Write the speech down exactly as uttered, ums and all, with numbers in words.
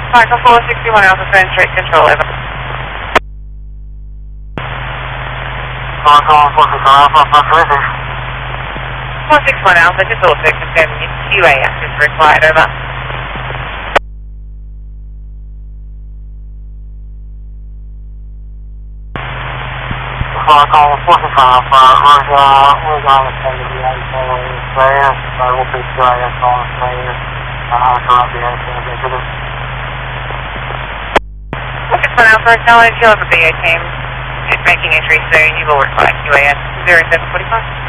Michael four sixty-one Alpha, phone straight control, over. Michael four sixty-one Alpha, phone straight. four sixty-one Alpha, just also confirming your Q A access required, over. Michael four sixty-one Alpha, we're going to send the V A following Australia, so we'll be Q A S on Australia, uh, throughout the executive. four sixty-one Alpha, acknowledge you'll have a V A team. Just making entry soon, you will require Q A S zero seven four five.